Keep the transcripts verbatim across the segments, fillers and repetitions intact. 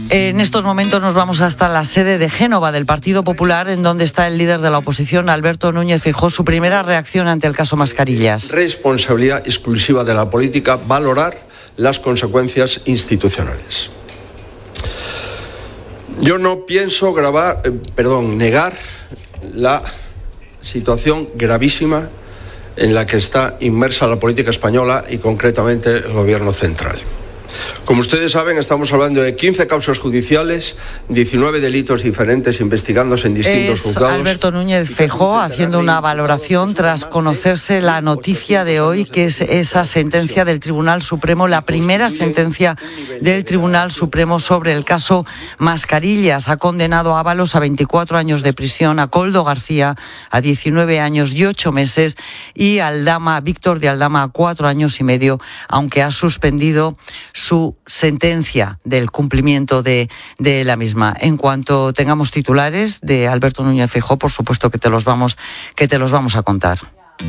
En estos momentos nos vamos hasta la sede de Génova del Partido Popular, en donde está el líder de la oposición, Alberto Núñez Feijóo. Su primera reacción ante el caso Mascarillas. Responsabilidad exclusiva de la política valorar las consecuencias institucionales. Yo no pienso grabar, eh, perdón, negar la situación gravísima en la que está inmersa la política española y concretamente el gobierno central. Como ustedes saben, estamos hablando de quince causas judiciales, diecinueve delitos diferentes investigándose en distintos es juzgados. Alberto Núñez Feijóo haciendo una valoración tras conocerse la noticia de hoy, que es esa sentencia del Tribunal Supremo, la primera sentencia del Tribunal Supremo sobre el caso Mascarillas. Ha condenado a Ábalos a veinticuatro años de prisión, a Koldo García a diecinueve años y ocho meses y a Aldama, Víctor de Aldama, a cuatro años y medio, aunque ha suspendido su sentencia del cumplimiento de, de la misma. En cuanto tengamos titulares de Alberto Núñez Feijóo, por supuesto que te los vamos, que te los vamos a contar.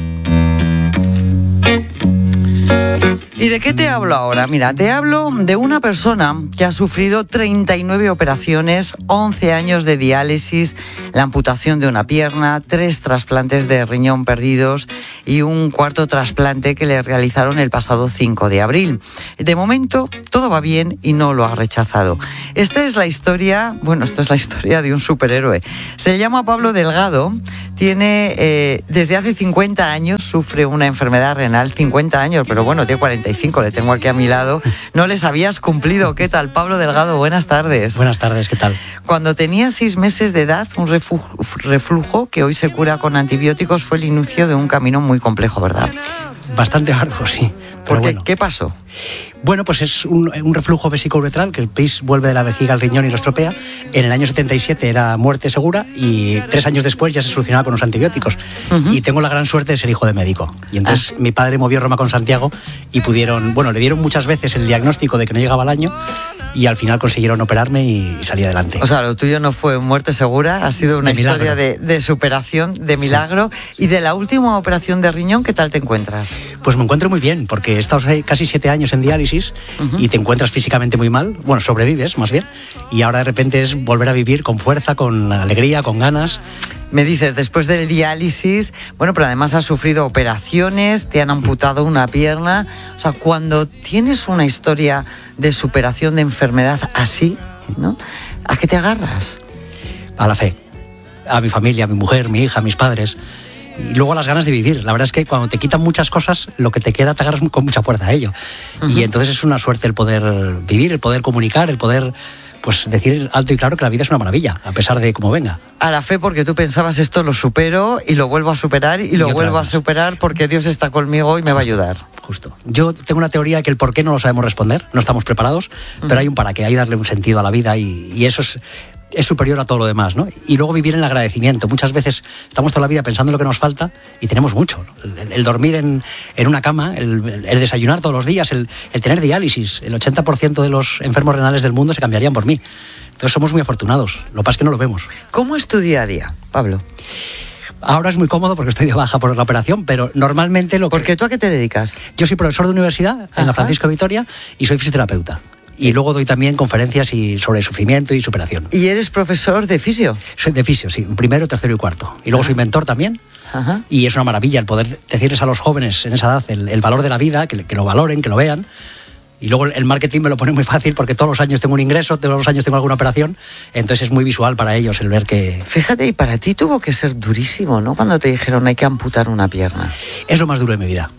¿Y de qué te hablo ahora? Mira, te hablo de una persona que ha sufrido treinta y nueve operaciones, once años de diálisis, la amputación de una pierna, tres trasplantes de riñón perdidos y un cuarto trasplante que le realizaron el pasado cinco de abril. De momento, todo va bien y no lo ha rechazado. Esta es la historia, bueno, esta es la historia de un superhéroe. Se llama Pablo Delgado, tiene, eh, desde hace cincuenta años, sufre una enfermedad renal, cincuenta años, pero bueno, tiene cuarenta y cinco, le tengo aquí a mi lado. No les habías cumplido. ¿Qué tal, Pablo Delgado? Buenas tardes. Buenas tardes, ¿qué tal? Cuando tenía seis meses de edad, un reflujo que hoy se cura con antibióticos fue el inicio de un camino muy complejo, ¿verdad? Bastante arduo, sí. ¿Por qué? Bueno. ¿Qué pasó? Bueno, pues es un, un reflujo vesicouretral, que el pis vuelve de la vejiga al riñón y lo estropea. En el año setenta y siete era muerte segura y tres años después ya se solucionaba con los antibióticos. Uh-huh. Y tengo la gran suerte de ser hijo de médico. Y entonces ah. mi padre movió Roma con Santiago y pudieron, bueno, le dieron muchas veces el diagnóstico de que no llegaba al año y al final consiguieron operarme y salí adelante. O sea, lo tuyo no fue muerte segura, ha sido una de historia de, de superación, de milagro. Sí. Y de la última operación de riñón, ¿qué tal te encuentras? Pues me encuentro muy bien, porque he estado casi siete años en diálisis uh-huh. y te encuentras físicamente muy mal, bueno, sobrevives más bien, y ahora de repente es volver a vivir con fuerza, con alegría, con ganas. Me dices, después del diálisis, bueno, pero además has sufrido operaciones, te han amputado una pierna. O sea, cuando tienes una historia de superación de enfermedad así, ¿no? ¿A qué te agarras? A la fe, a mi familia, a mi mujer, mi hija, mis padres. Y luego las ganas de vivir. La verdad es que cuando te quitan muchas cosas, lo que te queda te agarras con mucha fuerza a ello. Uh-huh. Y entonces es una suerte el poder vivir, el poder comunicar, el poder pues decir alto y claro que la vida es una maravilla, a pesar de cómo venga. A la fe, porque tú pensabas, esto lo supero y lo vuelvo a superar y, y lo vuelvo vez. a superar porque Dios está conmigo y me justo, va a ayudar. Justo. Yo tengo una teoría que el por qué no lo sabemos responder, no estamos preparados, uh-huh. pero hay un para qué, hay darle un sentido a la vida y, y eso es... es superior a todo lo demás, ¿no? Y luego vivir en el agradecimiento. Muchas veces estamos toda la vida pensando en lo que nos falta y tenemos mucho. El, el dormir en, en una cama, el, el desayunar todos los días, el, el tener diálisis. El ochenta por ciento de los enfermos renales del mundo se cambiarían por mí. Entonces somos muy afortunados. Lo que pasa es que no lo vemos. ¿Cómo es tu día a día, Pablo? Ahora es muy cómodo porque estoy de baja por la operación, pero normalmente lo que... ¿Por qué? ¿Tú a qué te dedicas? Yo soy profesor de universidad en Ajá. la Francisco Vitoria y soy fisioterapeuta. Y luego doy también conferencias y sobre sufrimiento y superación. ¿Y eres profesor de fisio? Soy de fisio, sí. Primero, tercero y cuarto. Y luego Ajá. soy mentor también. Ajá. Y es una maravilla el poder decirles a los jóvenes en esa edad el, el valor de la vida, que, que lo valoren, que lo vean. Y luego el marketing me lo pone muy fácil porque todos los años tengo un ingreso, todos los años tengo alguna operación. Entonces es muy visual para ellos el ver que... Fíjate, y para ti tuvo que ser durísimo, ¿no? Cuando te dijeron hay que amputar una pierna. Es lo más duro de mi vida.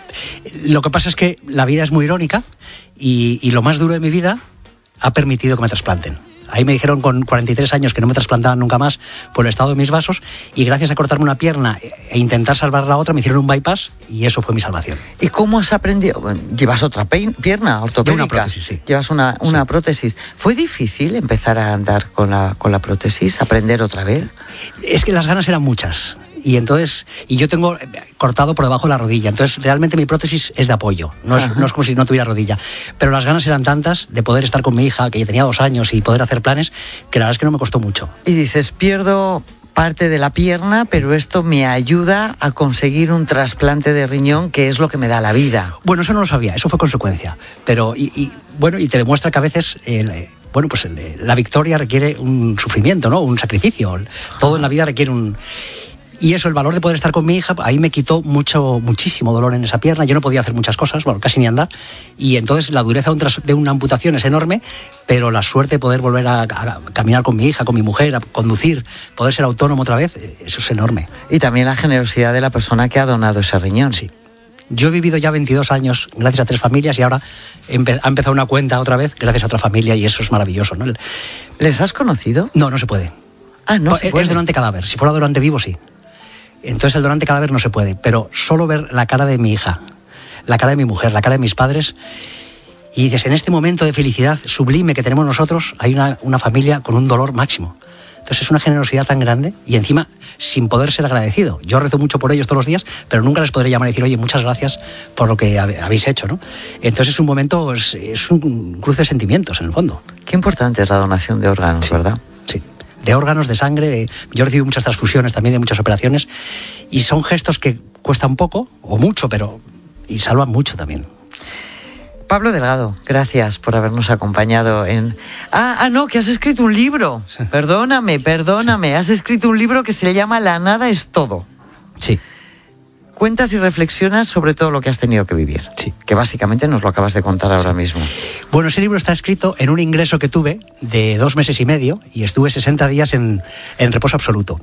Lo que pasa es que la vida es muy irónica y, y lo más duro de mi vida ha permitido que me trasplanten. Ahí me dijeron con cuarenta y tres años que no me trasplantaban nunca más por el estado de mis vasos y gracias a cortarme una pierna e intentar salvar la otra me hicieron un bypass y eso fue mi salvación. ¿Y cómo has aprendido? Bueno, ¿llevas otra pierna ortopédica? Una prótesis, sí. Llevas una, una sí. prótesis. ¿Fue difícil empezar a andar con la, con la prótesis, aprender otra vez? Es que las ganas eran muchas. Y entonces, y yo tengo cortado por debajo de la rodilla, entonces realmente mi prótesis es de apoyo, no es, no es como si no tuviera rodilla, pero las ganas eran tantas de poder estar con mi hija, que ya tenía dos años y poder hacer planes, que la verdad es que no me costó mucho. Y dices, pierdo parte de la pierna, pero esto me ayuda a conseguir un trasplante de riñón, que es lo que me da la vida. Bueno, eso no lo sabía, eso fue consecuencia, pero y, y bueno, y te demuestra que a veces el, bueno, pues la victoria requiere un sufrimiento, ¿no? Un sacrificio. Todo en la vida requiere un... Y eso, el valor de poder estar con mi hija, ahí me quitó mucho, muchísimo dolor en esa pierna. Yo no podía hacer muchas cosas, bueno, casi ni andar. Y entonces la dureza de, un tras, de una amputación es enorme, pero la suerte de poder volver a, a caminar con mi hija, con mi mujer, a conducir, poder ser autónomo otra vez, eso es enorme. Y también la generosidad de la persona que ha donado ese riñón. Sí. Yo he vivido ya veintidós años gracias a tres familias y ahora empe- ha empezado una cuenta otra vez gracias a otra familia y eso es maravilloso, ¿no? ¿Les has conocido? No, no se puede. Ah, no se puede. Es donante cadáver. Si fuera donante vivo, sí. Entonces el donante cadáver no se puede, pero solo ver la cara de mi hija, la cara de mi mujer, la cara de mis padres, y dices, en este momento de felicidad sublime que tenemos nosotros, hay una, una familia con un dolor máximo. Entonces es una generosidad tan grande y encima sin poder ser agradecido. Yo rezo mucho por ellos todos los días, pero nunca les podré llamar y decir, oye, muchas gracias por lo que habéis hecho, ¿no? Entonces es un momento, es, es un cruce de sentimientos en el fondo. Qué importante es la donación de órganos, sí, ¿verdad? Sí. De órganos, de sangre, de... yo recibí muchas transfusiones también, de muchas operaciones, y son gestos que cuestan poco, o mucho, pero... y salvan mucho también. Pablo Delgado, gracias por habernos acompañado en... Ah, ah, no, que has escrito un libro. Sí. Perdóname, perdóname. Sí. Has escrito un libro que se llama La nada es todo. Sí. Cuentas y reflexionas sobre todo lo que has tenido que vivir. Sí. Que básicamente nos lo acabas de contar ahora sí. mismo. Bueno, ese libro está escrito en un ingreso que tuve de dos meses y medio y estuve sesenta días en, en reposo absoluto.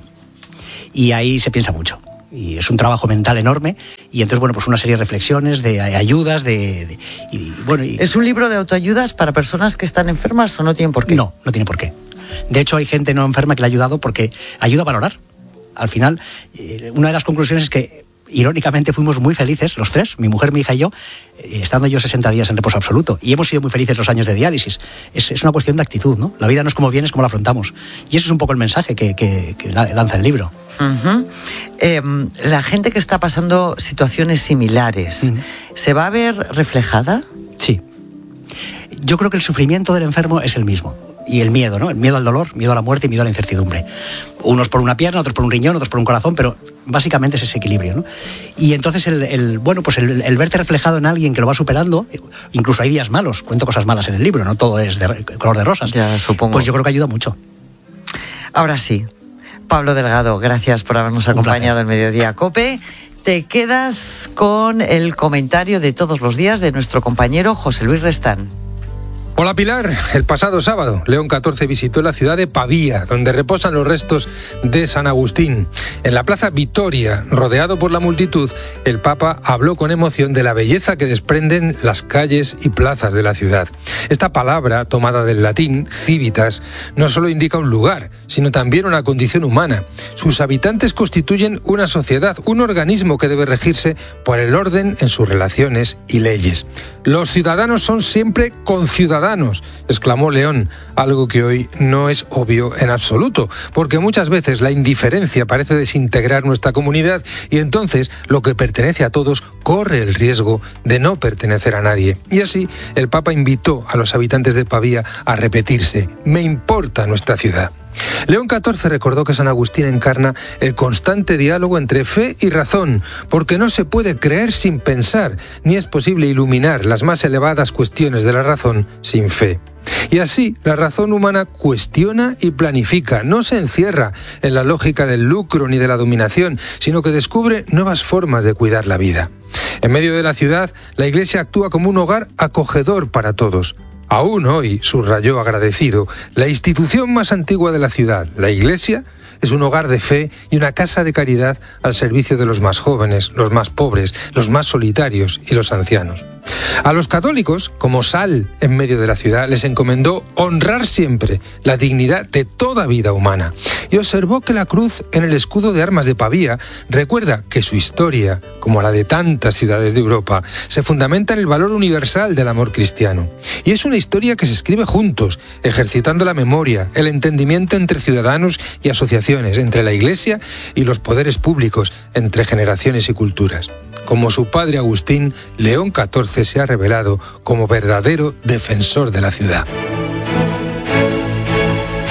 Y ahí se piensa mucho. Y es un trabajo mental enorme y entonces, bueno, pues una serie de reflexiones, de ayudas, de... de y, bueno, y... ¿Es un libro de autoayudas para personas que están enfermas o no tienen por qué? No, no tiene por qué. De hecho, hay gente no enferma que le ha ayudado porque ayuda a valorar. Al final, eh, una de las conclusiones es que irónicamente fuimos muy felices, los tres, mi mujer, mi hija y yo, eh, estando yo sesenta días en reposo absoluto. Y hemos sido muy felices los años de diálisis. Es, es una cuestión de actitud, ¿no? La vida no es como viene, es como la afrontamos. Y eso es un poco el mensaje que, que, que lanza el libro. Uh-huh. Eh, la gente que está pasando situaciones similares, uh-huh. ¿se va a ver reflejada? Sí. Yo creo que el sufrimiento del enfermo es el mismo. Y el miedo, ¿no? El miedo al dolor, miedo a la muerte y miedo a la incertidumbre. Unos por una pierna, otros por un riñón, otros por un corazón, pero básicamente es ese equilibrio, ¿no? Y entonces, el, el bueno, pues el, el verte reflejado en alguien que lo va superando, incluso hay días malos, cuento cosas malas en el libro, no todo es de color de rosas. Ya, supongo. Pues yo creo que ayuda mucho. Ahora sí, Pablo Delgado, gracias por habernos acompañado en Mediodía COPE. Te quedas con el comentario de todos los días de nuestro compañero José Luis Restán. Hola Pilar, el pasado sábado León catorce visitó la ciudad de Pavía, donde reposan los restos de San Agustín. En la plaza Vitoria, rodeado por la multitud, el Papa habló con emoción de la belleza que desprenden las calles y plazas de la ciudad. Esta palabra, tomada del latín, civitas, no solo indica un lugar, sino también una condición humana. Sus habitantes constituyen una sociedad, un organismo que debe regirse por el orden en sus relaciones y leyes. Los ciudadanos son siempre conciudadanos, exclamó León, algo que hoy no es obvio en absoluto, porque muchas veces la indiferencia parece desintegrar nuestra comunidad y entonces lo que pertenece a todos corre el riesgo de no pertenecer a nadie. Y así el Papa invitó a los habitantes de Pavía a repetirse: me importa nuestra ciudad. León catorce recordó que San Agustín encarna el constante diálogo entre fe y razón, porque no se puede creer sin pensar, ni es posible iluminar las más elevadas cuestiones de la razón sin fe. Y así, la razón humana cuestiona y planifica, no se encierra en la lógica del lucro ni de la dominación, sino que descubre nuevas formas de cuidar la vida. En medio de la ciudad, la Iglesia actúa como un hogar acogedor para todos. Aún hoy, subrayó agradecido, la institución más antigua de la ciudad, la Iglesia, es un hogar de fe y una casa de caridad al servicio de los más jóvenes, los más pobres, los más solitarios y los ancianos. A los católicos, como sal en medio de la ciudad, les encomendó honrar siempre la dignidad de toda vida humana. Y observó que la cruz en el escudo de armas de Pavía recuerda que su historia, como la de tantas ciudades de Europa, se fundamenta en el valor universal del amor cristiano. Y es una historia que se escribe juntos, ejercitando la memoria, el entendimiento entre ciudadanos y asociaciones, entre la Iglesia y los poderes públicos, entre generaciones y culturas. Como su padre Agustín, León catorce se ha revelado como verdadero defensor de la ciudad.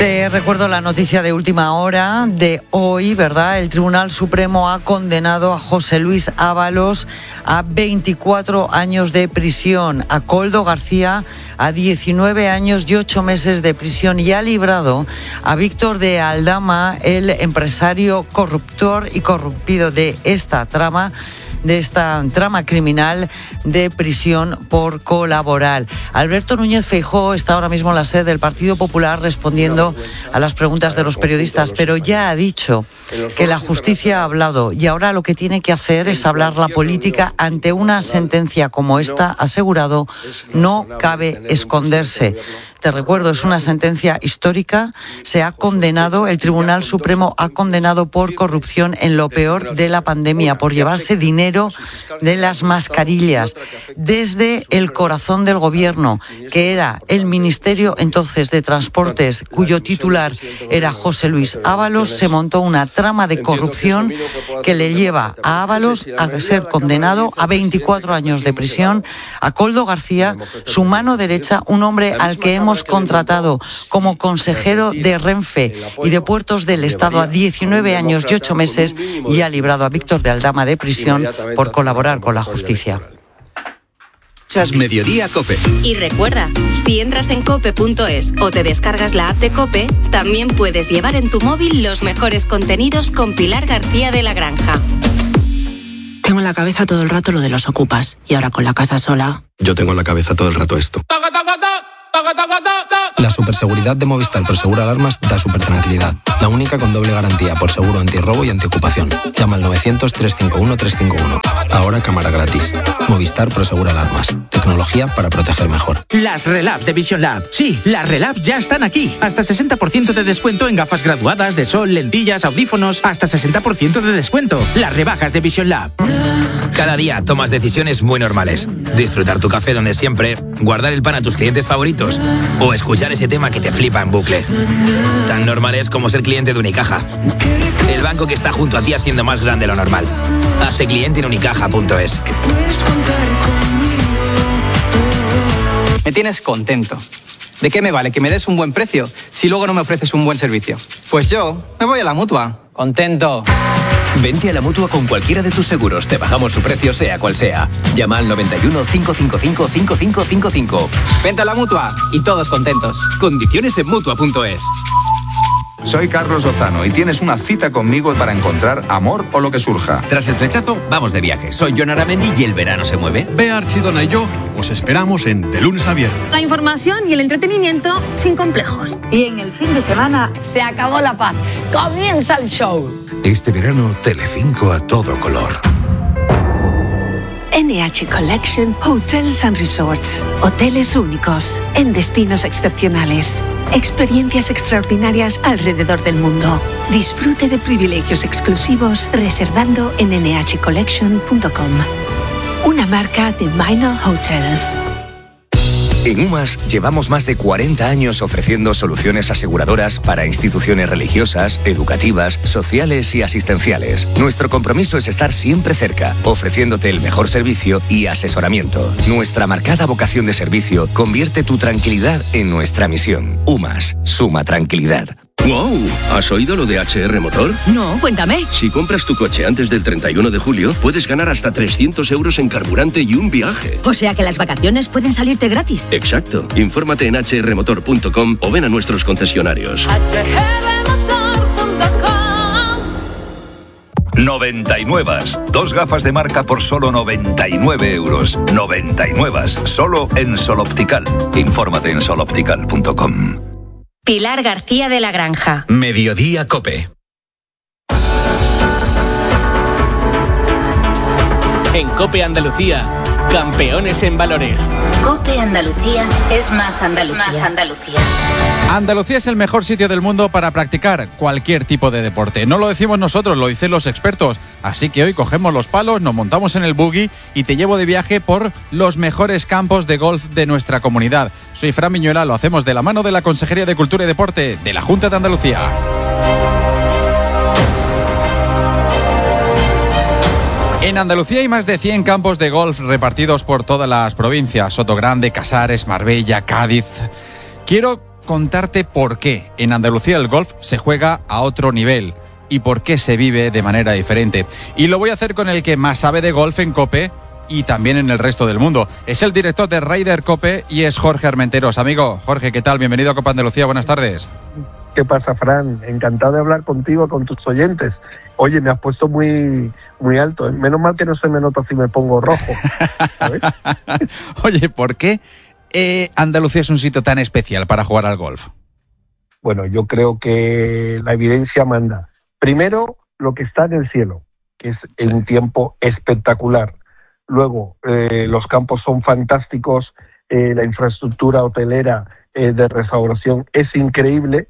Te recuerdo la noticia de última hora de hoy, ¿verdad? El Tribunal Supremo ha condenado a José Luis Ábalos a veinticuatro años de prisión, a Koldo García a diecinueve años y ocho meses de prisión y ha librado a Víctor de Aldama, el empresario corruptor y corrompido de esta trama, de esta trama criminal, de prisión por colaborar. Alberto Núñez Feijóo está ahora mismo en la sede del Partido Popular respondiendo a las preguntas de los periodistas, pero ya ha dicho que la justicia ha hablado y ahora lo que tiene que hacer es hablar la política ante una sentencia como esta. Ha asegurado, no cabe esconderse. Te recuerdo, es una sentencia histórica. Se ha condenado, el Tribunal Supremo ha condenado por corrupción en lo peor de la pandemia, por llevarse dinero de las mascarillas desde el corazón del gobierno, que era el Ministerio entonces de Transportes, cuyo titular era José Luis Ábalos. Se montó una trama de corrupción que le lleva a Ábalos a ser condenado a veinticuatro años de prisión, a Koldo García, su mano derecha, un hombre al que hemos contratado como consejero de Renfe y de Puertos del Estado a diecinueve años y ocho meses y ha librado a Víctor de Aldama de prisión por colaborar con la justicia. Mediodía COPE. Y recuerda, si entras en cope punto es o te descargas la app de COPE, también puedes llevar en tu móvil los mejores contenidos con Pilar García de la Granja. Tengo en la cabeza todo el rato lo de los ocupas y ahora con la casa sola. Yo tengo en la cabeza todo el rato esto. La superseguridad de Movistar Prosegur Alarmas da super tranquilidad. La única con doble garantía por seguro antirrobo y antiocupación. Llama al novecientos, trescientos cincuenta y uno, trescientos cincuenta y uno. Ahora cámara gratis. Movistar Prosegur Alarmas. Tecnología para proteger mejor. Las Relab de Vision Lab. Sí, las Relab ya están aquí. Hasta sesenta por ciento de descuento en gafas graduadas, de sol, lentillas, audífonos. Hasta sesenta por ciento de descuento. Las rebajas de Vision Lab. Cada día tomas decisiones muy normales. Disfrutar tu café donde siempre, guardar el pan a tus clientes favoritos o escuchar ese tema que te flipa en bucle. Tan normales como ser cliente de Unicaja. El banco que está junto a ti haciendo más grande lo normal. Hazte cliente en unicaja punto es. Me tienes contento. ¿De qué me vale que me des un buen precio si luego no me ofreces un buen servicio? Pues yo me voy a la Mutua. Contento. Vente a la Mutua con cualquiera de tus seguros. Te bajamos su precio sea cual sea. Llama al noventa y uno, cinco cinco cinco, cinco cinco cinco cinco. Vente a la Mutua y todos contentos. Condiciones en Mutua punto es. Soy Carlos Lozano y tienes una cita conmigo para encontrar amor o lo que surja. Tras el flechazo, vamos de viaje. Soy Jon Aramendi y el verano se mueve. Bea Archidona y yo os esperamos en De Lunes a Viernes. La información y el entretenimiento sin complejos. Y en el fin de semana se acabó la paz. Comienza el show. Este verano, Telecinco a todo color. N H Collection Hotels and Resorts. Hoteles únicos, en destinos excepcionales. Experiencias extraordinarias alrededor del mundo. Disfrute de privilegios exclusivos reservando en ene hache collection punto com. Una marca de Minor Hotels. En UMAS llevamos más de cuarenta años ofreciendo soluciones aseguradoras para instituciones religiosas, educativas, sociales y asistenciales. Nuestro compromiso es estar siempre cerca, ofreciéndote el mejor servicio y asesoramiento. Nuestra marcada vocación de servicio convierte tu tranquilidad en nuestra misión. UMAS, suma tranquilidad. ¡Wow! ¿Has oído lo de H R Motor? No, cuéntame. Si compras tu coche antes del treinta y uno de julio, puedes ganar hasta trescientos euros en carburante y un viaje. O sea que las vacaciones pueden salirte gratis. Exacto. Infórmate en hache erre motor punto com o ven a nuestros concesionarios. hache erre motor punto com. noventa y nueve. Dos gafas de marca por solo noventa y nueve euros. noventa y nueve. Solo en Sol Optical. Infórmate en sol optical punto com. Pilar García de la Granja. Mediodía COPE. En COPE Andalucía, campeones en valores. COPE Andalucía es más Andalucía. Más Andalucía. Andalucía es el mejor sitio del mundo para practicar cualquier tipo de deporte. No lo decimos nosotros, lo dicen los expertos. Así que hoy cogemos los palos, nos montamos en el buggy y te llevo de viaje por los mejores campos de golf de nuestra comunidad. Soy Fran Miñuela, lo hacemos de la mano de la Consejería de Cultura y Deporte de la Junta de Andalucía. En Andalucía hay más de cien campos de golf repartidos por todas las provincias: Sotogrande, Casares, Marbella, Cádiz. Quiero contarte por qué en Andalucía el golf se juega a otro nivel y por qué se vive de manera diferente. Y lo voy a hacer con el que más sabe de golf en COPE y también en el resto del mundo. Es el director de Ryder COPE y es Jorge Armenteros. Amigo, Jorge, ¿qué tal? Bienvenido a Copa Andalucía, buenas tardes. ¿Qué pasa, Fran? Encantado de hablar contigo, con tus oyentes. Oye, me has puesto muy, muy alto, ¿eh? Menos mal que no se me nota si me pongo rojo, ¿sabes? Oye, ¿por qué eh, Andalucía es un sitio tan especial para jugar al golf? Bueno, yo creo que la evidencia manda. Primero, lo que está en el cielo, que es sí. un tiempo espectacular. Luego, eh, los campos son fantásticos, eh, la infraestructura hotelera eh, de restauración es increíble.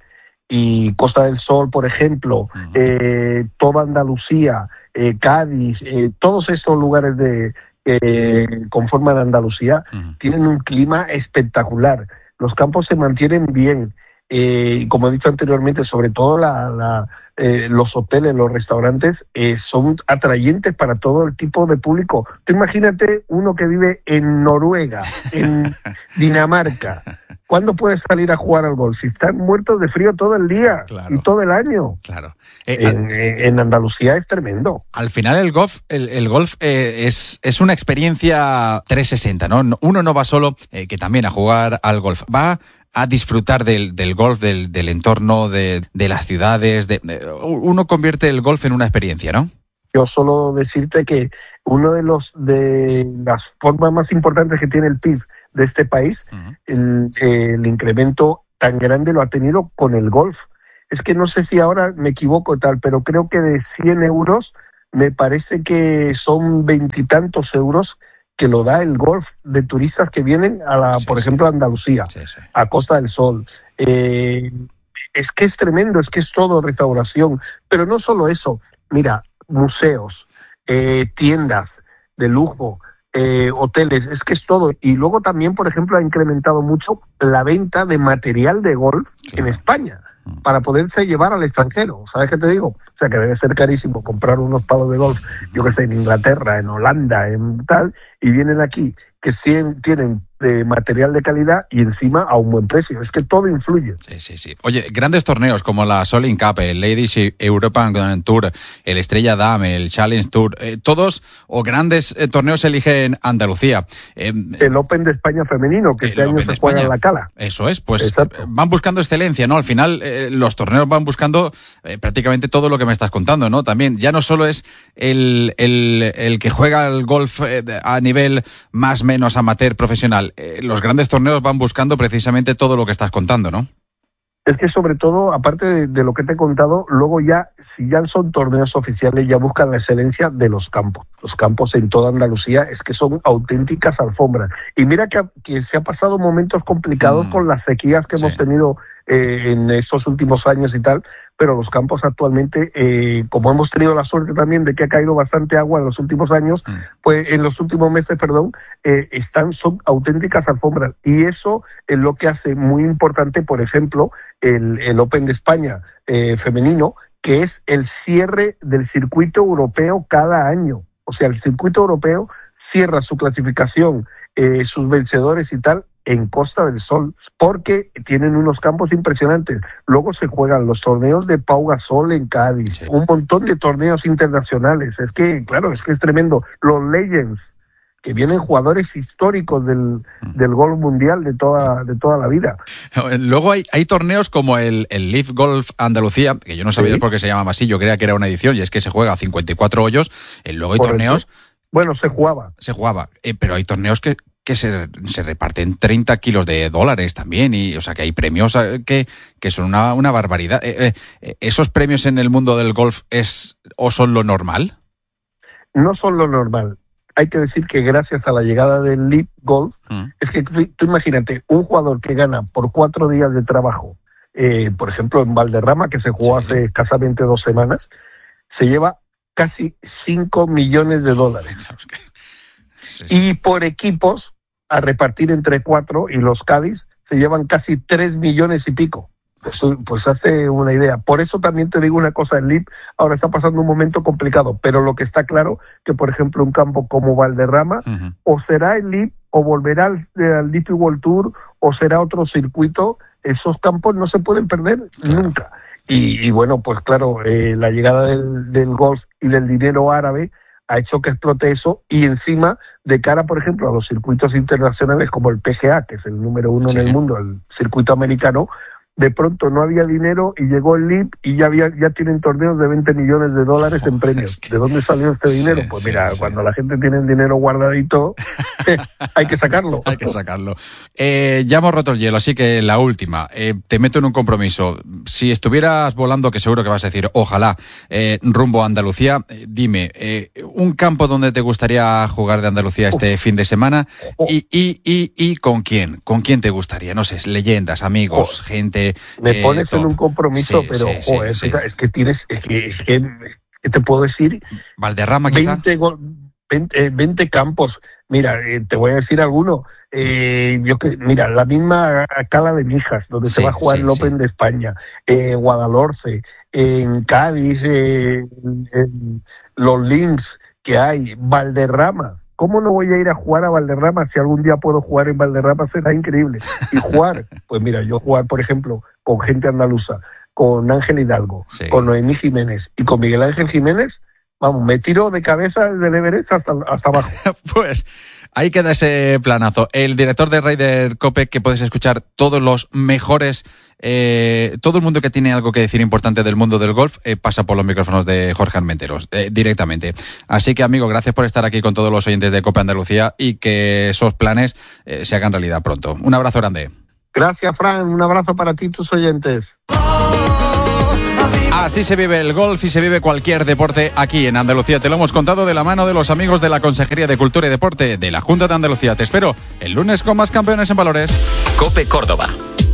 Y Costa del Sol, por ejemplo, uh-huh. eh, toda Andalucía, eh, Cádiz, eh, todos estos lugares de eh, conforman Andalucía uh-huh. tienen un clima espectacular. Los campos se mantienen bien. Eh, como he dicho anteriormente, sobre todo la, la, eh, los hoteles, los restaurantes eh, son atrayentes para todo el tipo de público. Tú imagínate uno que vive en Noruega, en Dinamarca. ¿Cuándo puedes salir a jugar al golf? Si están muertos de frío todo el día claro. y todo el año. Claro. Eh, en, al, en Andalucía es tremendo. Al final el golf, el, el golf eh, es, es una experiencia trescientos sesenta, ¿no? Uno no va solo, eh, que también a jugar al golf. Va a disfrutar del, del golf, del, del entorno, de, de las ciudades. De, de, uno convierte el golf en una experiencia, ¿no? Yo solo decirte que uno de los de las formas más importantes que tiene el P I B de este país, uh-huh. el, el incremento tan grande lo ha tenido con el golf. Es que no sé si ahora me equivoco tal, pero creo que de cien euros me parece que son veintitantos euros que lo da el golf de turistas que vienen a la, sí, por ejemplo, a Andalucía, sí, sí. a Costa del Sol. Eh, es que es tremendo, es que es todo restauración. Pero no solo eso, mira, museos, eh, tiendas de lujo, eh, hoteles, es que es todo. Y luego también, por ejemplo, ha incrementado mucho la venta de material de golf claro. en España para poderse llevar al extranjero. ¿Sabes qué te digo? O sea, que debe ser carísimo comprar unos palos de golf, yo que sé, en Inglaterra, en Holanda, en tal, y vienen aquí que tienen de material de calidad y encima a un buen precio. Es que todo influye. Sí, sí, sí. Oye, grandes torneos como la Solheim Cup, el Ladies European Tour, el Estrella Damm, el Challenge Tour, eh, todos o grandes eh, torneos eligen Andalucía. Eh, el Open de España femenino, que este año se juega en la Cala. Eso es, pues Exacto. van buscando excelencia, ¿no? Al final eh, los torneos van buscando eh, prácticamente todo lo que me estás contando, ¿no? También ya no solo es el, el, el que juega el golf eh, a nivel más menos amateur profesional. Eh, los grandes torneos van buscando precisamente todo lo que estás contando, ¿no? Es que sobre todo, aparte de, de lo que te he contado, luego ya, si ya son torneos oficiales, ya buscan la excelencia de los campos. Los campos en toda Andalucía es que son auténticas alfombras. Y mira que, que se ha pasado momentos complicados mm. con las sequías que sí. hemos tenido eh, en esos últimos años y tal, pero los campos actualmente, eh, como hemos tenido la suerte también de que ha caído bastante agua en los últimos años, mm. pues en los últimos meses, perdón, eh, están, son auténticas alfombras. Y eso es lo que hace muy importante, por ejemplo, El, el Open de España eh, femenino, que es el cierre del circuito europeo cada año. O sea, el circuito europeo cierra su clasificación, eh, sus vencedores y tal, en Costa del Sol, porque tienen unos campos impresionantes. Luego se juegan los torneos de Pau Gasol en Cádiz, sí. un montón de torneos internacionales. Es que, claro, es que es tremendo. Los Legends, que vienen jugadores históricos del, del golf mundial de toda, de toda la vida. Luego hay, hay torneos como el, el Leaf Golf Andalucía, que yo no sabía ¿Sí? por qué se llama así, yo creía que era una edición, y es que se juega a cincuenta y cuatro hoyos. Eh, luego hay Correcto. torneos... Bueno, se jugaba. Se jugaba, eh, pero hay torneos que, que se, se reparten treinta kilos de dólares también, y o sea que hay premios que, que son una, una barbaridad. Eh, eh, ¿Esos premios en el mundo del golf es o son lo normal? No son lo normal. Hay que decir que gracias a la llegada del Leap Golf, mm. es que tú, tú imagínate, un jugador que gana por cuatro días de trabajo, eh, por ejemplo en Valderrama, que se jugó sí, hace sí. escasamente dos semanas, se lleva casi cinco millones de dólares. Sí, sí. Y por equipos, a repartir entre cuatro, y los Cádiz se llevan casi tres millones y pico. Pues, pues hace una idea. Por eso también te digo una cosa, el L I P ahora está pasando un momento complicado, pero lo que está claro que, por ejemplo, un campo como Valderrama, uh-huh. o será el L I P o volverá al, al D P World Tour o será otro circuito esos campos no se pueden perder nunca. Y, y bueno, pues claro, eh, la llegada del, del golf y del dinero árabe ha hecho que explote eso, y encima, de cara, por ejemplo, a los circuitos internacionales como el P G A, que es el número uno sí. en el mundo, el circuito americano, de pronto no había dinero y llegó el L I P y ya había ya tienen torneos de veinte millones de dólares en premios. ¿De dónde salió este dinero? Sí, pues mira, sí, cuando sí. la gente tiene el dinero guardadito, hay que sacarlo. Hay que sacarlo. Eh, ya hemos roto el hielo, así que la última. Eh, te meto en un compromiso. Si estuvieras volando, que seguro que vas a decir, ojalá, eh, rumbo a Andalucía, eh, dime, eh, un campo donde te gustaría jugar de Andalucía este Uf. fin de semana oh. y, y, y, y con quién, con quién te gustaría, no sé, leyendas, amigos, oh. gente. Me eh, pones todo. en un compromiso, sí, pero sí, sí, joder, sí. es que tienes, es que, es que ¿qué te puedo decir? Valderrama, quizá. veinte, veinte, veinte campos. Mira, eh, te voy a decir alguno. Eh, yo que, mira, la misma Cala de Mijas, donde sí, se va a jugar sí, el Open sí. de España, eh, Guadalhorce, en Cádiz, eh, en, en los links que hay, Valderrama. ¿Cómo no voy a ir a jugar a Valderrama? Si algún día puedo jugar en Valderrama será increíble. Y jugar, pues mira, yo jugar, por ejemplo, con gente andaluza, con Ángel Hidalgo, sí. con Noemí Jiménez y con Miguel Ángel Jiménez, vamos, me tiro de cabeza desde el Everest hasta, hasta abajo. Pues ahí queda ese planazo. El director de Ryder Cope, que puedes escuchar todos los mejores, eh, todo el mundo que tiene algo que decir importante del mundo del golf, eh, pasa por los micrófonos de Jorge Armenteros, eh, directamente. Así que, amigo, gracias por estar aquí con todos los oyentes de Cope Andalucía y que esos planes eh, se hagan realidad pronto. Un abrazo grande. Gracias, Fran. Un abrazo para ti y tus oyentes. Así se vive el golf y se vive cualquier deporte aquí en Andalucía. Te lo hemos contado de la mano de los amigos de la Consejería de Cultura y Deporte de la Junta de Andalucía. Te espero el lunes con más Campeones en Valores. Cope Córdoba.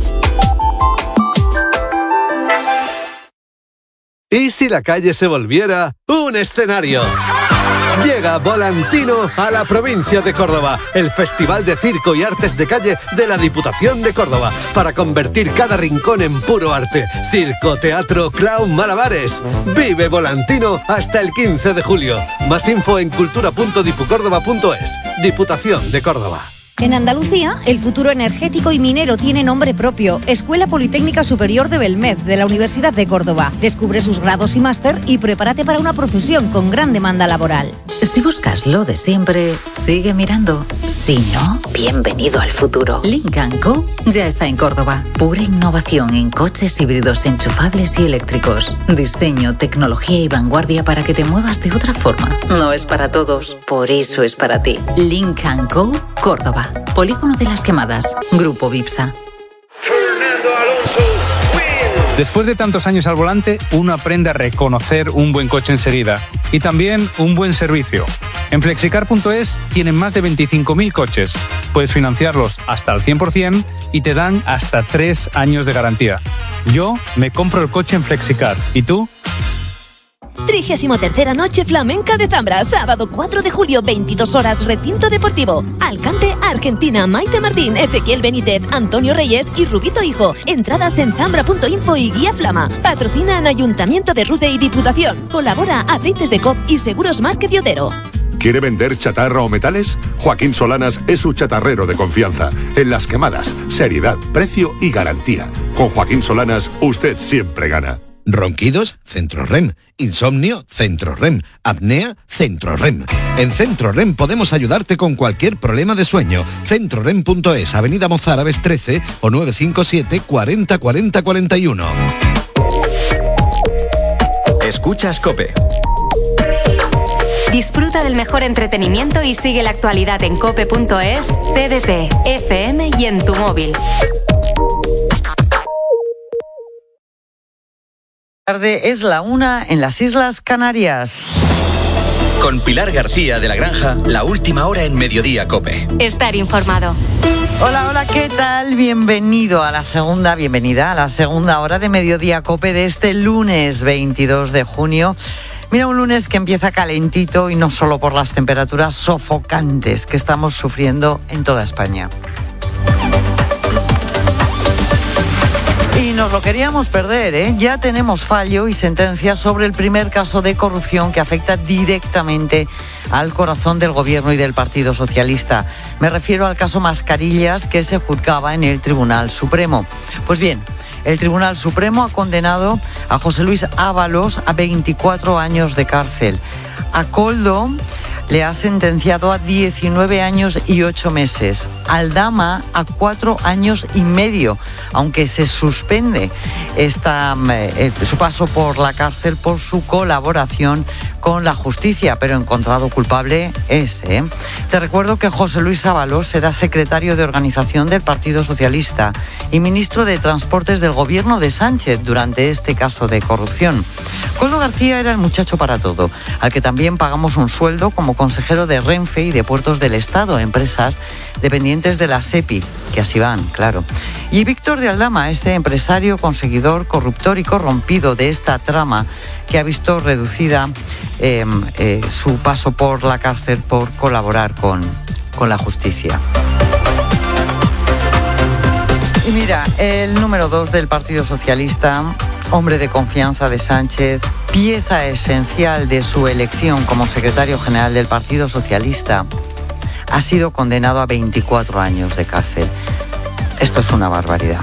¿Y si la calle se volviera un escenario? Llega Volantino a la provincia de Córdoba, el Festival de Circo y Artes de Calle de la Diputación de Córdoba, para convertir cada rincón en puro arte. Circo, teatro, clown, malabares. Vive Volantino hasta el quince de julio. Más info en cultura punto dipucórdoba punto es. Diputación de Córdoba. En Andalucía, el futuro energético y minero tiene nombre propio. Escuela Politécnica Superior de Belmez, de la Universidad de Córdoba. Descubre sus grados y máster y prepárate para una profesión con gran demanda laboral. Si buscas lo de siempre, sigue mirando. Si no, bienvenido al futuro. Lynk and Co ya está en Córdoba. Pura innovación en coches híbridos enchufables y eléctricos. Diseño, tecnología y vanguardia para que te muevas de otra forma. No es para todos, por eso es para ti. Lynk and Co, Córdoba. Polígono de las Quemadas. Grupo Vipsa. Después de tantos años al volante, uno aprende a reconocer un buen coche enseguida y también un buen servicio. En flexicar punto es tienen más de veinticinco mil coches. Puedes financiarlos hasta al cien por ciento y te dan hasta tres años de garantía. Yo me compro el coche en Flexicar. ¿Y tú? trigésima tercera Noche Flamenca de Zambra, sábado cuatro de julio, veintidós horas, recinto deportivo. Alcante, Argentina, Maite Martín, Ezequiel Benítez, Antonio Reyes y Rubito Hijo. Entradas en zambra punto info y Guía Flama. Patrocinan Ayuntamiento de Rude y Diputación. Colabora Aceites de C O P y Seguros Market de Otero. ¿Quiere vender chatarra o metales? Joaquín Solanas es su chatarrero de confianza. En Las Quemadas, seriedad, precio y garantía. Con Joaquín Solanas, usted siempre gana. ¿Ronquidos? Centrorrem. ¿Insomnio? Centrorrem. ¿Apnea? Centrorrem. En Centrorrem podemos ayudarte con cualquier problema de sueño. Centrorrem punto es, Avenida Mozárabes trece o nueve cinco siete, cuarenta, cuarenta, cuarenta y uno. Escuchas COPE. Disfruta del mejor entretenimiento y sigue la actualidad en cope punto es, T D T, F M y en tu móvil. Tarde es la una en las Islas Canarias. Con Pilar García de la Granja, la última hora en Mediodía COPE. Estar informado. Hola, hola, ¿qué tal? Bienvenido a la segunda, bienvenida a la segunda hora de Mediodía COPE de este lunes veintidós de junio. Mira, un lunes que empieza calentito y no solo por las temperaturas sofocantes que estamos sufriendo en toda España. Y nos lo queríamos perder, ¿eh? Ya tenemos fallo y sentencia sobre el primer caso de corrupción que afecta directamente al corazón del gobierno y del Partido Socialista. Me refiero al caso Mascarillas, que se juzgaba en el Tribunal Supremo. Pues bien, el Tribunal Supremo ha condenado a José Luis Ábalos a veinticuatro años de cárcel. A Koldo le ha sentenciado a diecinueve años y ocho meses. Aldama a cuatro años y medio, aunque se suspende esta, eh, su paso por la cárcel por su colaboración con la justicia, pero encontrado culpable es. ¿eh? Te recuerdo que José Luis Ábalos era secretario de organización del Partido Socialista y ministro de Transportes del gobierno de Sánchez durante este caso de corrupción. Koldo García era el muchacho para todo, al que también pagamos un sueldo como consejero de Renfe y de Puertos del Estado, empresas dependientes de la SEPI, que así van, claro. Y Víctor de Aldama, este empresario, conseguidor, corruptor y corrompido de esta trama, que ha visto reducida eh, eh, su paso por la cárcel por colaborar con, con la justicia. Y mira, el número dos del Partido Socialista, hombre de confianza de Sánchez, pieza esencial de su elección como secretario general del Partido Socialista, ha sido condenado a veinticuatro años de cárcel. Esto es una barbaridad.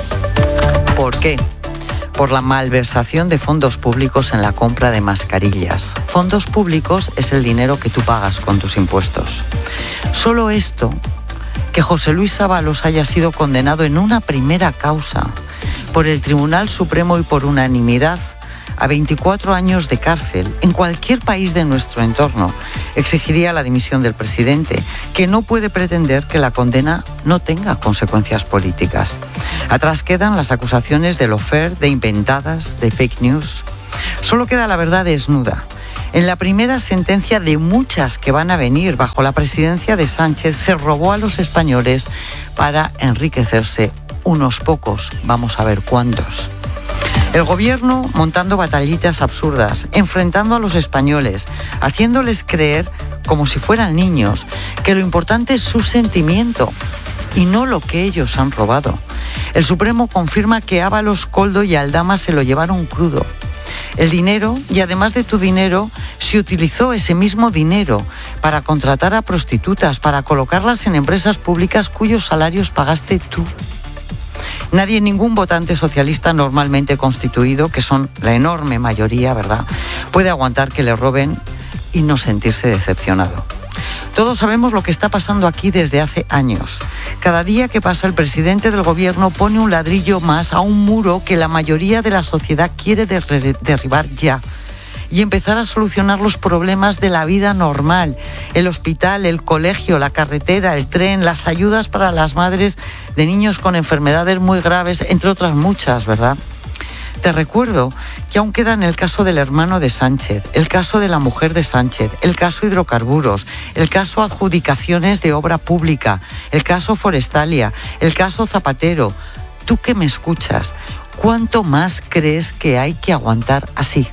¿Por qué? Por la malversación de fondos públicos en la compra de mascarillas. Fondos públicos es el dinero que tú pagas con tus impuestos. Solo esto, que José Luis Ábalos haya sido condenado en una primera causa por el Tribunal Supremo y por unanimidad a veinticuatro años de cárcel en cualquier país de nuestro entorno, exigiría la dimisión del presidente, que no puede pretender que la condena no tenga consecuencias políticas. Atrás quedan las acusaciones de lawfare, de inventadas, de fake news. Solo queda la verdad desnuda. En la primera sentencia de muchas que van a venir bajo la presidencia de Sánchez, se robó a los españoles para enriquecerse unos pocos, vamos a ver cuántos. El gobierno montando batallitas absurdas, enfrentando a los españoles, haciéndoles creer, como si fueran niños, que lo importante es su sentimiento y no lo que ellos han robado. El Supremo confirma que Ábalos, Koldo y Aldama se lo llevaron crudo. El dinero, y además de tu dinero, se utilizó ese mismo dinero para contratar a prostitutas, para colocarlas en empresas públicas cuyos salarios pagaste tú. Nadie, ningún votante socialista normalmente constituido, que son la enorme mayoría, ¿verdad?, puede aguantar que le roben y no sentirse decepcionado. Todos sabemos lo que está pasando aquí desde hace años. Cada día que pasa, el presidente del gobierno pone un ladrillo más a un muro que la mayoría de la sociedad quiere der- derribar ya y empezar a solucionar los problemas de la vida normal. El hospital, el colegio, la carretera, el tren, las ayudas para las madres de niños con enfermedades muy graves, entre otras muchas, ¿verdad? Te recuerdo que aún quedan el caso del hermano de Sánchez, el caso de la mujer de Sánchez, el caso hidrocarburos, el caso adjudicaciones de obra pública, el caso Forestalia, el caso Zapatero. Tú que me escuchas, ¿cuánto más crees que hay que aguantar así?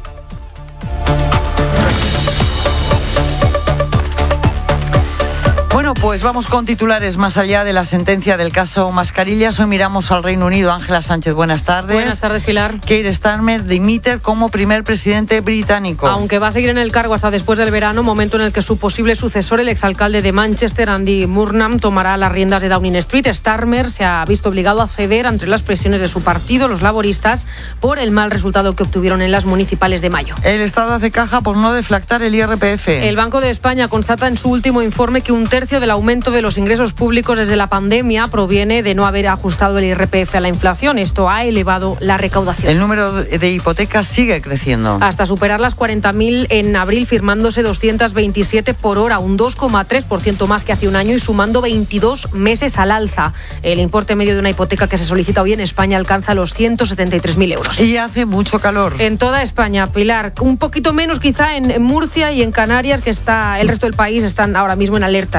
Bueno, pues vamos con titulares más allá de la sentencia del caso Mascarillas. Hoy miramos al Reino Unido. Ángela Sánchez, buenas tardes. Buenas tardes, Pilar. Keir Starmer dimite como primer presidente británico. Aunque va a seguir en el cargo hasta después del verano, momento en el que su posible sucesor, el exalcalde de Manchester, Andy Burnham, tomará las riendas de Downing Street. Starmer se ha visto obligado a ceder ante las presiones de su partido, los laboristas, por el mal resultado que obtuvieron en las municipales de mayo. El Estado hace caja por no deflactar el I R P F. El Banco de España constata en su último informe que un tercio del aumento de los ingresos públicos desde la pandemia proviene de no haber ajustado el I R P F a la inflación. Esto ha elevado la recaudación. El número de hipotecas sigue creciendo. Hasta superar las cuarenta mil en abril, firmándose doscientos veintisiete por hora, un dos coma tres por ciento más que hace un año y sumando veintidós meses al alza. El importe medio de una hipoteca que se solicita hoy en España alcanza los ciento setenta y tres mil euros. Y hace mucho calor. En toda España, Pilar. Un poquito menos quizá en Murcia y en Canarias, que está el resto del país están ahora mismo en alertas. En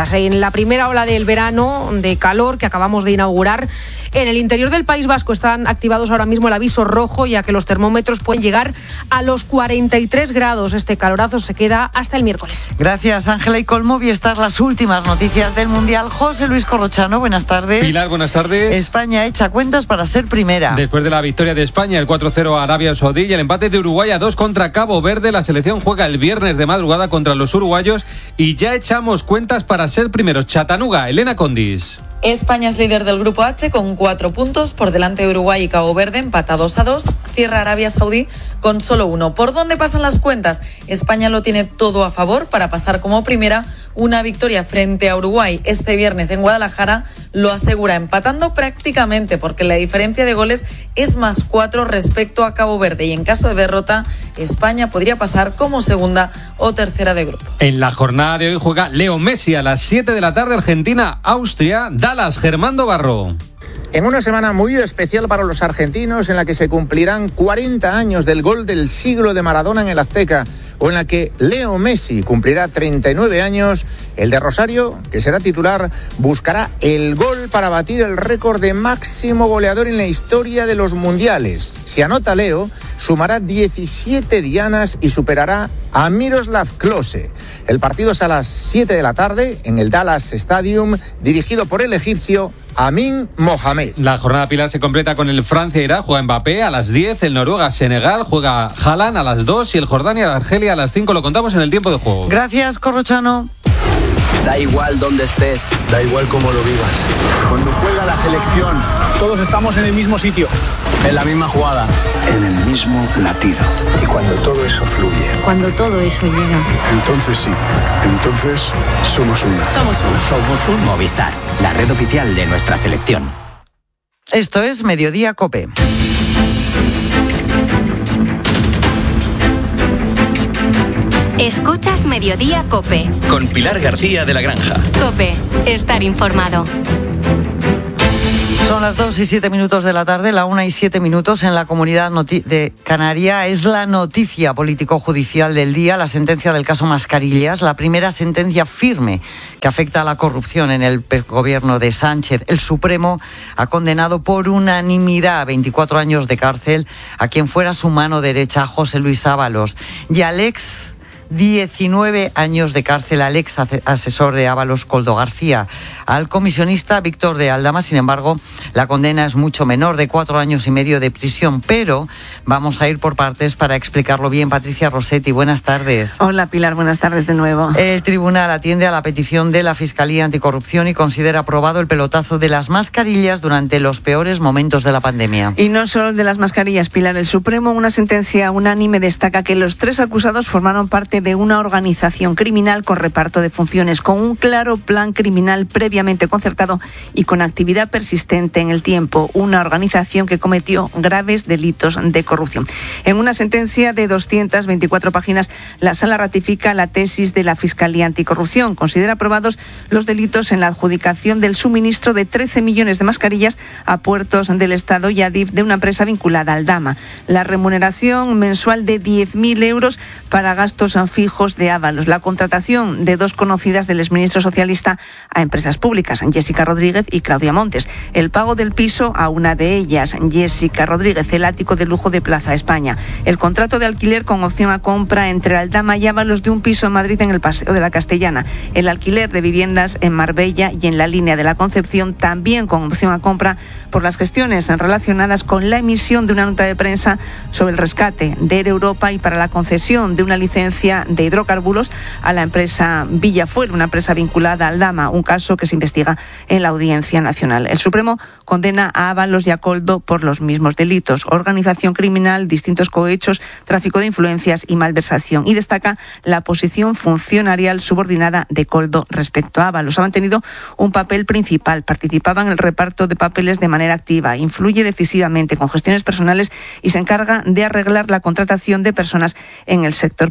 la primera ola del verano de calor que acabamos de inaugurar. En el interior del País Vasco están activados ahora mismo el aviso rojo, ya que los termómetros pueden llegar a los cuarenta y tres grados. Este calorazo se queda hasta el miércoles. Gracias, Ángela y Colmo. Y estas las últimas noticias del Mundial. José Luis Corrochano, buenas tardes. Pilar, buenas tardes. España echa cuentas para ser primera. Después de la victoria de España, el cuatro cero a Arabia Saudí y el empate de Uruguay a dos contra Cabo Verde, la selección juega el viernes de madrugada contra los uruguayos y ya echamos cuentas para ser primeros. Chattanooga, Elena Condis. España es líder del Grupo H con cuatro puntos, por delante de Uruguay y Cabo Verde, empatados a dos. Cierra Arabia Saudí con solo uno. ¿Por dónde pasan las cuentas? España lo tiene todo a favor para pasar como primera. Una victoria frente a Uruguay este viernes en Guadalajara lo asegura empatando prácticamente, porque la diferencia de goles es más cuatro respecto a Cabo Verde, y en caso de derrota España podría pasar como segunda o tercera de grupo. En la jornada de hoy juega Leo Messi a las siete de la tarde, Argentina, Austria, Dallas, Germando Barro. En una semana muy especial para los argentinos, en la que se cumplirán cuarenta años del gol del siglo de Maradona en el Azteca, o en la que Leo Messi cumplirá treinta y nueve años, el de Rosario, que será titular, buscará el gol para batir el récord de máximo goleador en la historia de los mundiales. Si anota Leo, sumará diecisiete dianas y superará a Miroslav Klose. El partido es a las siete de la tarde en el Dallas Stadium, dirigido por el egipcio Amin Mohamed. La jornada, Pilar, se completa con el Francia-Irak, juega Mbappé a las diez, el Noruega-Senegal, juega Haaland a las dos y el Jordania-Argelia a las cinco. Lo contamos en el tiempo de juego. Gracias, Corrochano. Da igual dónde estés, da igual cómo lo vivas. Cuando juega la selección, todos estamos en el mismo sitio, en la misma jugada, en el mismo latido. Y cuando todo eso fluye, cuando todo eso llega, entonces sí, entonces somos uno. Somos uno. Somos un Movistar, la red oficial de nuestra selección. Esto es Mediodía COPE. Escuchas Mediodía COPE. Con Pilar García de la Granja. COPE, estar informado. Son las dos y siete minutos de la tarde, la una y siete minutos en la Comunidad noti- de Canaria. Es la noticia político-judicial del día, la sentencia del caso Mascarillas, la primera sentencia firme que afecta a la corrupción en el gobierno de Sánchez. El Supremo ha condenado por unanimidad a veinticuatro años de cárcel a quien fuera su mano derecha, José Luis Ábalos, y al ex diecinueve años de cárcel al ex asesor de Ábalos, Koldo García. Al comisionista Víctor de Aldama, sin embargo, la condena es mucho menor, de cuatro años y medio de prisión. Pero vamos a ir por partes para explicarlo bien. Patricia Rossetti, buenas tardes. Hola, Pilar, buenas tardes de nuevo. El tribunal atiende a la petición de la Fiscalía Anticorrupción y considera aprobado el pelotazo de las mascarillas durante los peores momentos de la pandemia. Y no solo de las mascarillas, Pilar. El Supremo, una sentencia unánime, destaca que los tres acusados formaron parte de una organización criminal con reparto de funciones, con un claro plan criminal previamente concertado y con actividad persistente en el tiempo. Una organización que cometió graves delitos de corrupción. En una sentencia de doscientas veinticuatro páginas, la Sala ratifica la tesis de la Fiscalía Anticorrupción. Considera aprobados los delitos en la adjudicación del suministro de trece millones de mascarillas a puertos del Estado y a D I F de una empresa vinculada al Dama. La remuneración mensual de diez mil euros para gastos fijos de Ábalos. La contratación de dos conocidas del exministro socialista a empresas públicas, Jessica Rodríguez y Claudia Montes. El pago del piso a una de ellas, Jessica Rodríguez, el ático de lujo de Plaza España. El contrato de alquiler con opción a compra entre Aldama y Ábalos de un piso en Madrid en el Paseo de la Castellana. El alquiler de viviendas en Marbella y en la línea de la Concepción, también con opción a compra, por las gestiones relacionadas con la emisión de una nota de prensa sobre el rescate de Air Europa y para la concesión de una licencia de hidrocarburos a la empresa Villafuel, una empresa vinculada al Dama, un caso que se investiga en la Audiencia Nacional. El Supremo condena a Ábalos y a Koldo por los mismos delitos: organización criminal, distintos cohechos, tráfico de influencias y malversación. Y destaca la posición funcionarial subordinada de Koldo respecto a Ábalos. Ha mantenido un papel principal, participaba en el reparto de papeles de manera activa, influye decisivamente con gestiones personales y se encarga de arreglar la contratación de personas en el sector público.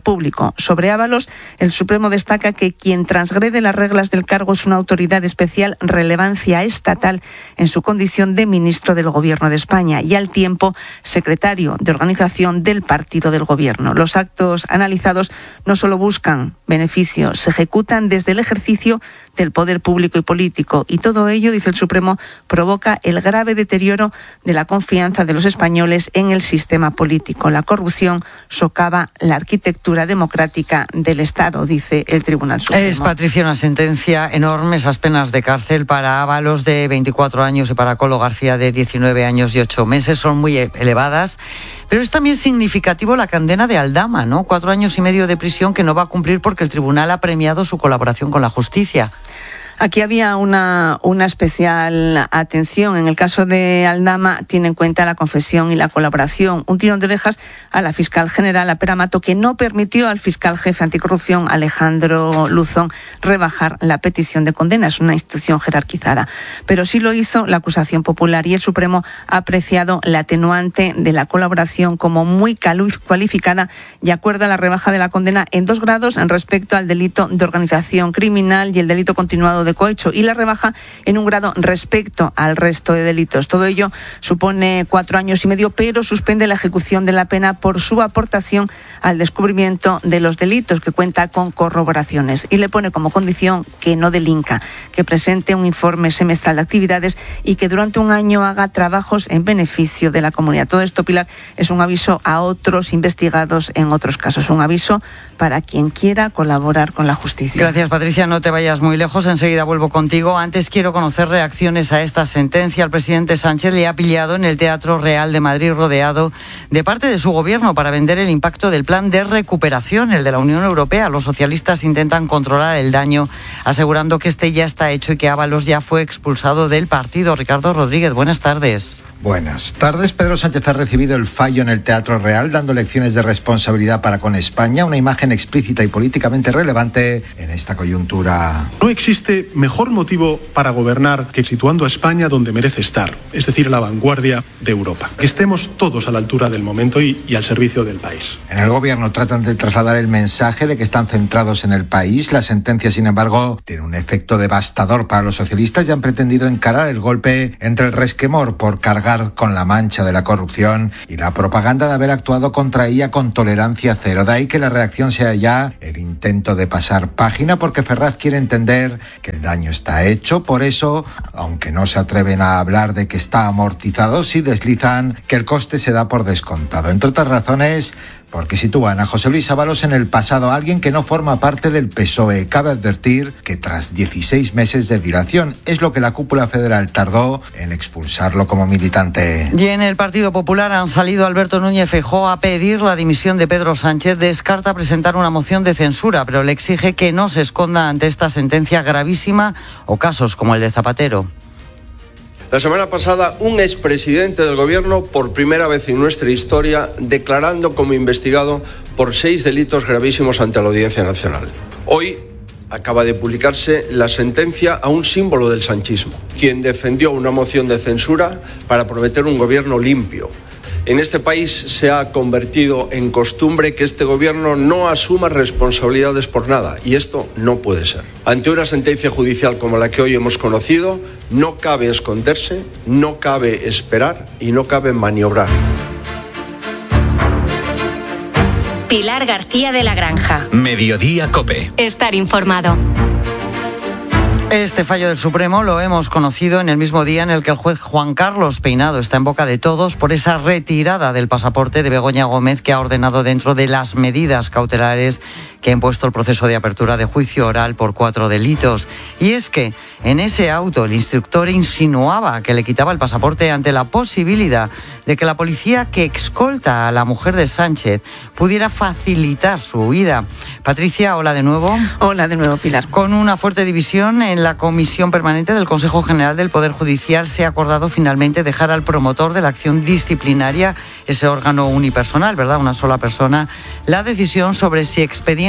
Supremo. Sobre Ábalos, el Supremo destaca que quien transgrede las reglas del cargo es una autoridad de especial relevancia estatal en su condición de ministro del Gobierno de España y al tiempo secretario de organización del partido del Gobierno. Los actos analizados no solo buscan beneficios, se ejecutan desde el ejercicio del poder público y político y todo ello, dice el Supremo, provoca el grave deterioro de la confianza de los españoles en el sistema político. La corrupción socava la arquitectura democrática del Estado, dice el Tribunal Supremo. Es, Patricia, una sentencia enorme, esas penas de cárcel para Ábalos de veinticuatro años y para Colo García de diecinueve años y ocho meses, son muy elevadas. Pero es también significativo la condena de Aldama, ¿no? Cuatro años y medio de prisión que no va a cumplir porque el tribunal ha premiado su colaboración con la justicia. Aquí había una, una especial atención. En el caso de Aldama tiene en cuenta la confesión y la colaboración. Un tirón de orejas a la fiscal general, a Pere Mato, que no permitió al fiscal jefe anticorrupción, Alejandro Luzón, rebajar la petición de condena. Es una institución jerarquizada. Pero sí lo hizo la acusación popular y el Supremo ha apreciado la atenuante de la colaboración como muy cualificada y acuerda la rebaja de la condena en dos grados en respecto al delito de organización criminal y el delito continuado de cohecho y la rebaja en un grado respecto al resto de delitos. Todo ello supone cuatro años y medio, pero suspende la ejecución de la pena por su aportación al descubrimiento de los delitos, que cuenta con corroboraciones, y le pone como condición que no delinca, que presente un informe semestral de actividades y que durante un año haga trabajos en beneficio de la comunidad. Todo esto, Pilar, es un aviso a otros investigados en otros casos, un aviso para quien quiera colaborar con la justicia. Gracias, Patricia. No te vayas muy lejos, enseguida vuelvo contigo. Antes quiero conocer reacciones a esta sentencia. El presidente Sánchez le ha pillado en el Teatro Real de Madrid, rodeado de parte de su gobierno para vender el impacto del plan de recuperación, el de la Unión Europea. Los socialistas intentan controlar el daño, asegurando que este ya está hecho y que Ábalos ya fue expulsado del partido. Ricardo Rodríguez, buenas tardes. Buenas tardes. Pedro Sánchez ha recibido el fallo en el Teatro Real, dando lecciones de responsabilidad para con España, una imagen explícita y políticamente relevante en esta coyuntura. No existe mejor motivo para gobernar que situando a España donde merece estar, es decir, a la vanguardia de Europa. Que estemos todos a la altura del momento y, y al servicio del país. En el gobierno tratan de trasladar el mensaje de que están centrados en el país. La sentencia, sin embargo, tiene un efecto devastador para los socialistas y han pretendido encarar el golpe entre el resquemor por cargar con la mancha de la corrupción y la propaganda de haber actuado contra ella con tolerancia cero. De ahí que la reacción sea ya el intento de pasar página, porque Ferraz quiere entender que el daño está hecho. Por eso, aunque no se atreven a hablar de que está amortizado, sí deslizan que el coste se da por descontado. Entre otras razones, porque sitúan a José Luis Ábalos en el pasado, alguien que no forma parte del P S O E. Cabe advertir que tras dieciséis meses de dilación es lo que la cúpula federal tardó en expulsarlo como militante. Y en el Partido Popular han salido Alberto Núñez Feijóo a pedir la dimisión de Pedro Sánchez. Descarta presentar una moción de censura, pero le exige que no se esconda ante esta sentencia gravísima o casos como el de Zapatero. La semana pasada, un expresidente del gobierno, por primera vez en nuestra historia, declarando como investigado por seis delitos gravísimos ante la Audiencia Nacional. Hoy acaba de publicarse la sentencia a un símbolo del sanchismo, quien defendió una moción de censura para prometer un gobierno limpio. En este país se ha convertido en costumbre que este gobierno no asuma responsabilidades por nada, y esto no puede ser. Ante una sentencia judicial como la que hoy hemos conocido, no cabe esconderse, no cabe esperar y no cabe maniobrar. Pilar García de la Granja. Mediodía COPE. Estar informado. Este fallo del Supremo lo hemos conocido en el mismo día en el que el juez Juan Carlos Peinado está en boca de todos por esa retirada del pasaporte de Begoña Gómez, que ha ordenado dentro de las medidas cautelares que ha impuesto el proceso de apertura de juicio oral por cuatro delitos. Y es que en ese auto el instructor insinuaba que le quitaba el pasaporte ante la posibilidad de que la policía que escolta a la mujer de Sánchez pudiera facilitar su huida. Patricia, hola de nuevo. Hola de nuevo, Pilar. Con una fuerte división en la Comisión Permanente del Consejo General del Poder Judicial, se ha acordado finalmente dejar al promotor de la acción disciplinaria, ese órgano unipersonal, ¿verdad?, una sola persona, la decisión sobre si expediente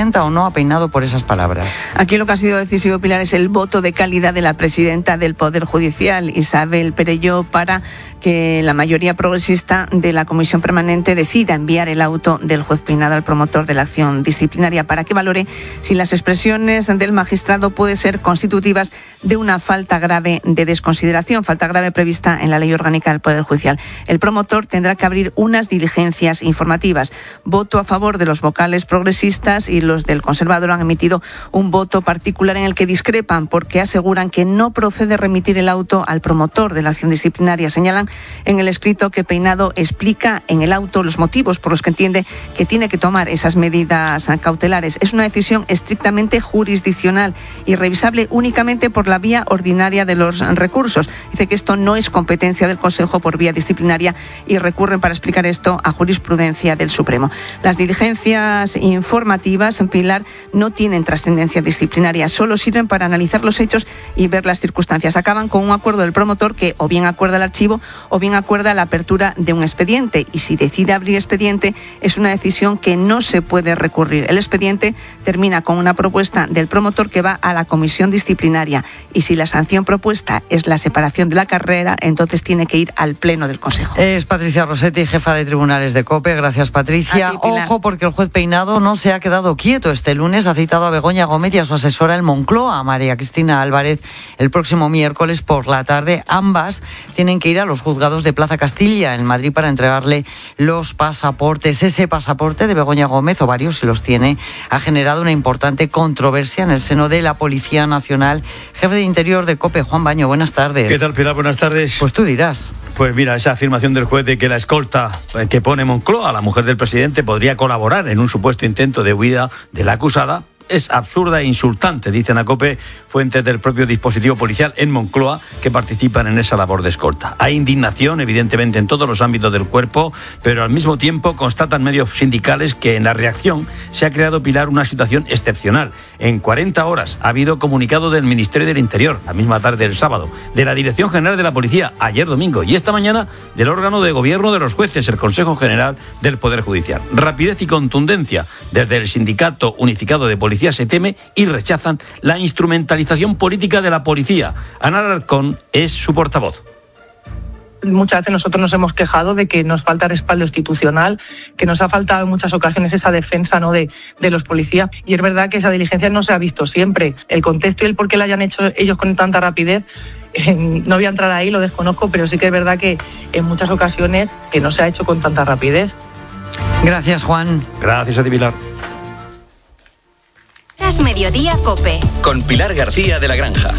sienta o no apeinado por esas palabras. Aquí lo que ha sido decisivo, Pilar, es el voto de calidad de la presidenta del Poder Judicial, Isabel Perelló, para que la mayoría progresista de la Comisión Permanente decida enviar el auto del juez Peinado al promotor de la acción disciplinaria para que valore si las expresiones del magistrado pueden ser constitutivas de una falta grave de desconsideración, falta grave prevista en la Ley Orgánica del Poder Judicial. El promotor tendrá que abrir unas diligencias informativas. Voto a favor de los vocales progresistas y los del Conservador han emitido un voto particular en el que discrepan porque aseguran que no procede remitir el auto al promotor de la acción disciplinaria. Señalan en el escrito que Peinado explica en el auto los motivos por los que entiende que tiene que tomar esas medidas cautelares. Es una decisión estrictamente jurisdiccional y revisable únicamente por la vía ordinaria de los recursos. Dice que esto no es competencia del Consejo por vía disciplinaria y recurren para explicar esto a jurisprudencia del Supremo. Las diligencias informativas, en Pilar, no tienen trascendencia disciplinaria, solo sirven para analizar los hechos y ver las circunstancias. Acaban con un acuerdo del promotor que o bien acuerda el archivo o bien acuerda la apertura de un expediente, y si decide abrir expediente es una decisión que no se puede recurrir. El expediente termina con una propuesta del promotor que va a la comisión disciplinaria, y si la sanción propuesta es la separación de la carrera, entonces tiene que ir al pleno del Consejo. Es Patricia Rossetti, jefa de tribunales de COPE. Gracias, Patricia. Ti, Ojo, porque el juez Peinado no se ha quedado quieto. Este lunes ha citado a Begoña Gómez y a su asesora en Moncloa, a María Cristina Álvarez, el próximo miércoles por la tarde. Ambas tienen que ir a los juzgados de Plaza Castilla, en Madrid, para entregarle los pasaportes. Ese pasaporte de Begoña Gómez, o varios si los tiene, ha generado una importante controversia en el seno de la Policía Nacional. Jefe de Interior de COPE, Juan Baño, buenas tardes. ¿Qué tal, Pilar? Buenas tardes. Pues tú dirás. Pues mira, esa afirmación del juez de que la escolta que pone Moncloa, la mujer del presidente, podría colaborar en un supuesto intento de huida de la acusada, es absurda e insultante, dicen a COPE fuentes del propio dispositivo policial en Moncloa que participan en esa labor de escolta. Hay indignación, evidentemente, en todos los ámbitos del cuerpo, pero al mismo tiempo constatan medios sindicales que en la reacción se ha creado, Pilar, una situación excepcional. En cuarenta horas ha habido comunicado del Ministerio del Interior, la misma tarde del sábado, de la Dirección General de la Policía, ayer domingo, y esta mañana del órgano de gobierno de los jueces, el Consejo General del Poder Judicial. Rapidez y contundencia desde el Sindicato Unificado de Policía se teme y rechazan la instrumentalización política de la policía. Ana Alarcón es su portavoz. Muchas veces nosotros nos hemos quejado de que nos falta respaldo institucional, que nos ha faltado en muchas ocasiones esa defensa, ¿no?, de, de los policías, y es verdad que esa diligencia no se ha visto siempre. El contexto y el por qué la hayan hecho ellos con tanta rapidez, eh, no voy a entrar ahí, lo desconozco, pero sí que es verdad que en muchas ocasiones que no se ha hecho con tanta rapidez. Gracias, Juan. Gracias a ti, Pilar. Mediodía COPE. Con Pilar García de la Granja.